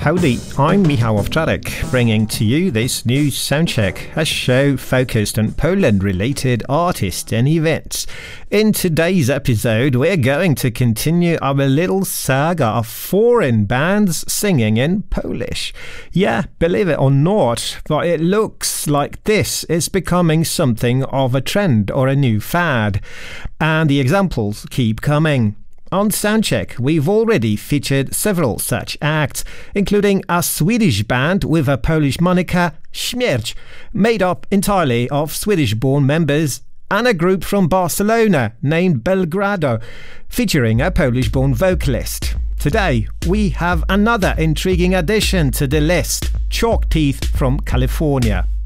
Howdy, I'm Michał Owczarek, bringing to you this new Soundcheck, a show focused on Poland-related artists and events. In today's episode, we're going to continue our little saga of foreign bands singing in Polish. Yeah, believe it or not, but it looks like this is becoming something of a trend or a new fad. And the examples keep coming. On Soundcheck, we've already featured several such acts, including a Swedish band with a Polish moniker, Śmierć, made up entirely of Swedish-born members, and a group from Barcelona named Belgrado, featuring a Polish-born vocalist. Today, we have another intriguing addition to the list, Chalk Teeth from California.